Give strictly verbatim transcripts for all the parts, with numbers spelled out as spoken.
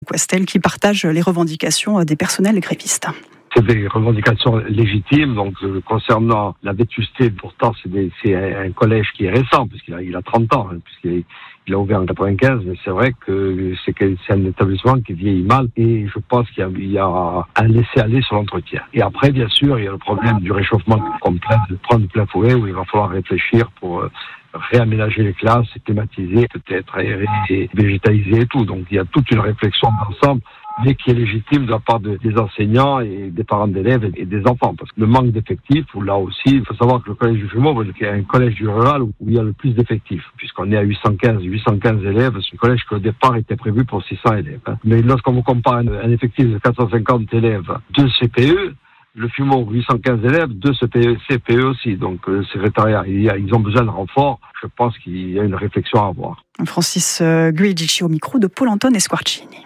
Questel, qui partage les revendications des personnels grévistes. C'est des revendications légitimes. Donc, euh, concernant la vétusté, pourtant, c'est, des, c'est un, un collège qui est récent, puisqu'il a, il a trente ans, hein, puisqu'il il a ouvert en quatre-vingt-quinze. Mais c'est vrai que c'est, que c'est un établissement qui vieillit mal, et je pense qu'il y a, il y a un laisser-aller sur l'entretien. Et après, bien sûr, il y a le problème du réchauffement complet, de prendre plein fouet, où il va falloir réfléchir pour euh, réaménager les classes, climatiser, peut-être aérer, et végétaliser et tout. Donc, il y a toute une réflexion d'ensemble, mais qui est légitime de la part de, des enseignants et des parents d'élèves et, et des enfants. Parce que le manque d'effectifs, où là aussi, il faut savoir que le collège du Fumont, c'est un collège du rural où il y a le plus d'effectifs, puisqu'on est à huit cent quinze élèves. C'est un collège qui au départ était prévu pour six cents élèves. Hein. Mais lorsqu'on vous compare un, un effectif de quatre cent cinquante élèves, deux C P E, le Fumont, huit cent quinze élèves, deux C P E aussi. Donc, le secrétariat, il y a, ils ont besoin de renfort. Je pense qu'il y a une réflexion à avoir. Francis Guidici au micro de Paul-Anton Esquarcini.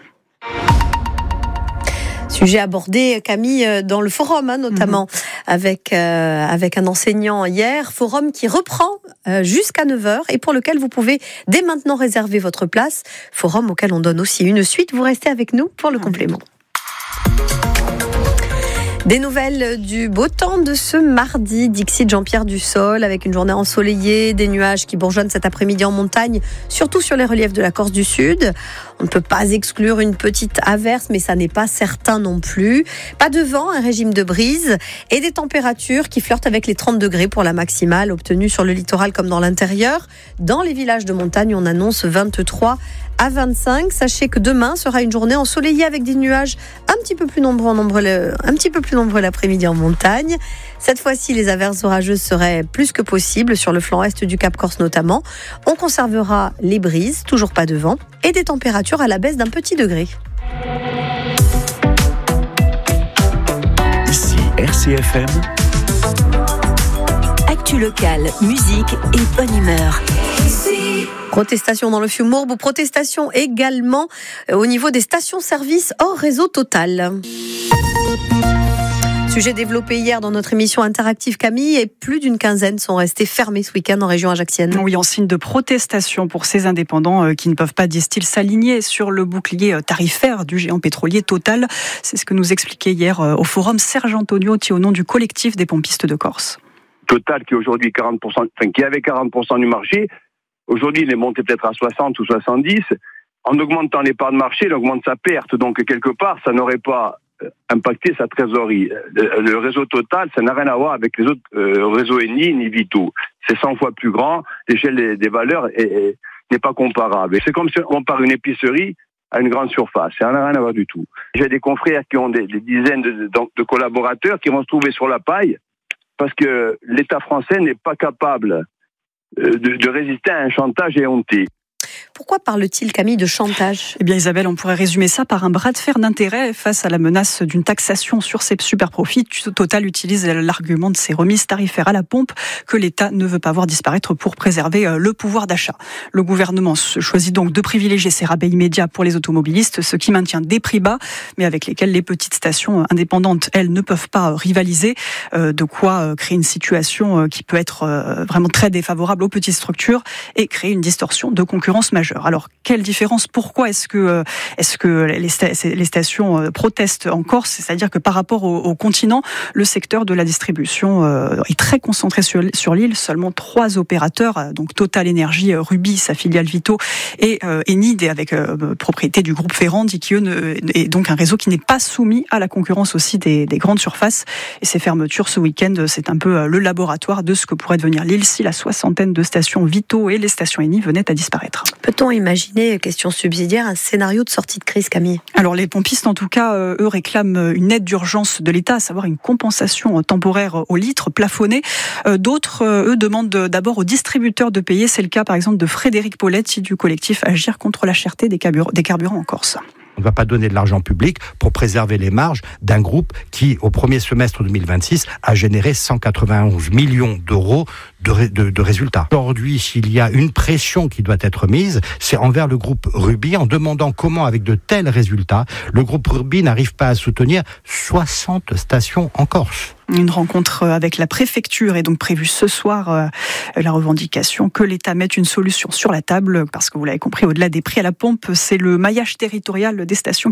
Sujet abordé, Camille, dans le forum, hein, notamment, mmh. avec, euh, avec un enseignant hier. Forum qui reprend euh, jusqu'à neuf heures et pour lequel vous pouvez dès maintenant réserver votre place. Forum auquel on donne aussi une suite. Vous restez avec nous pour le mmh. complément. Des nouvelles du beau temps de ce mardi, Dixit Jean-Pierre Dussol, avec une journée ensoleillée, des nuages qui bourgeonnent cet après-midi en montagne, surtout sur les reliefs de la Corse du Sud. On ne peut pas exclure une petite averse, mais ça n'est pas certain non plus. Pas de vent, un régime de brise et des températures qui flirtent avec les trente degrés pour la maximale obtenue sur le littoral comme dans l'intérieur. Dans les villages de montagne, on annonce vingt-trois à vingt-cinq. Sachez que demain sera une journée ensoleillée avec des nuages un petit peu plus nombreux, en nombre, un petit peu plus nombreux l'après-midi en montagne. Cette fois-ci, les averses orageuses seraient plus que possibles sur le flanc est du Cap Corse notamment. On conservera les brises, toujours pas de vent, et des températures à la baisse d'un petit degré. Ici R C F M. Actu locale, musique et bonne humeur. Protestation dans le Fiumourbe ou protestation également au niveau des stations-service hors réseau Total. Sujet développé hier dans notre émission interactive, Camille, et plus d'une quinzaine sont restés fermés ce week-end en région ajaxienne. Oui, en signe de protestation pour ces indépendants qui ne peuvent pas, disent-ils, s'aligner sur le bouclier tarifaire du géant pétrolier Total. C'est ce que nous expliquait hier au forum Serge Antonio, au nom du collectif des pompistes de Corse. Total qui est aujourd'hui quarante pour cent, enfin qui avait quarante pour cent du marché, aujourd'hui il est monté peut-être à soixante ou soixante-dix. En augmentant les parts de marché, il augmente sa perte. Donc quelque part, ça n'aurait pas impacté sa trésorerie. Le, le réseau Total, ça n'a rien à voir avec les autres euh, réseaux Eni ni Vito. C'est cent fois plus grand. L'échelle des, des valeurs est, est, n'est pas comparable. C'est comme si on compare une épicerie à une grande surface. Ça n'a rien à voir du tout. J'ai des confrères qui ont des, des dizaines de, de, de collaborateurs qui vont se trouver sur la paille parce que l'État français n'est pas capable de, de résister à un chantage éhonté. Pourquoi parle-t-il, Camille, de chantage ? Eh bien, Isabelle, on pourrait résumer ça par un bras de fer d'intérêt face à la menace d'une taxation sur ces super profits. Total utilise l'argument de ces remises tarifaires à la pompe que l'État ne veut pas voir disparaître pour préserver le pouvoir d'achat. Le gouvernement choisit donc de privilégier ces rabais immédiats pour les automobilistes, ce qui maintient des prix bas, mais avec lesquels les petites stations indépendantes, elles, ne peuvent pas rivaliser. De quoi créer une situation qui peut être vraiment très défavorable aux petites structures et créer une distorsion de concurrence majeure. Alors, quelle différence ? Pourquoi est-ce que, est-ce que les, sta- les stations protestent en Corse ? C'est-à-dire que par rapport au, au continent, le secteur de la distribution est très concentré sur, sur l'île. Seulement trois opérateurs, donc Total Énergie, Rubis, sa filiale Vito, et euh, Eni, avec euh, propriété du groupe Ferrandi, qui eux, ne, est donc un réseau qui n'est pas soumis à la concurrence aussi des, des grandes surfaces. Et ces fermetures ce week-end, c'est un peu le laboratoire de ce que pourrait devenir l'île si la soixantaine de stations Vito et les stations Eni venaient à disparaître. Peut-on imaginer, question subsidiaire, un scénario de sortie de crise, Camille ? Alors les pompistes, en tout cas, eux réclament une aide d'urgence de l'État, à savoir une compensation temporaire au litre plafonnée. D'autres, eux, demandent d'abord aux distributeurs de payer. C'est le cas, par exemple, de Frédéric Pauletti du collectif Agir contre la cherté des carburants en Corse. On ne va pas donner de l'argent public pour préserver les marges d'un groupe qui, au premier semestre deux mille vingt-six, a généré cent quatre-vingt-onze millions d'euros de, ré, de, de résultats. Aujourd'hui, s'il y a une pression qui doit être mise, c'est envers le groupe Rubis, en demandant comment, avec de tels résultats, le groupe Rubis n'arrive pas à soutenir soixante stations en Corse. Une rencontre avec la préfecture est donc prévue ce soir. La revendication que l'État mette une solution sur la table, parce que vous l'avez compris, au-delà des prix à la pompe, c'est le maillage territorial des stations